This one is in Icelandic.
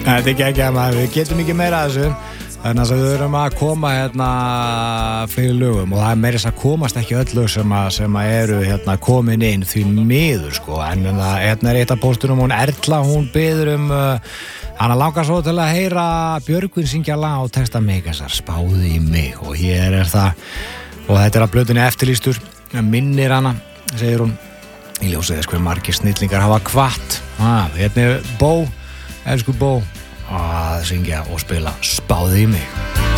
Þetta ekki maður, við getum ekki meira af þessu. Þannig að við erum að koma hérna fyrir lögum og það meira þess að komast ekki öll lög sem eru hérna komin inn því miður sko. En hérna eitt af póstunum, hún Erla, hún biður hana langar svo til að heyra Björgvin syngja lag og texta Megasar, spáðu í mig og hér það og þetta af plötunni Eftirlýstur, minnir hana, segir hún í ljósi þess hver margir snillingar hafa hvatt. Hérna Bó, elsku Bó, að syngja og spila Spáðu í mig.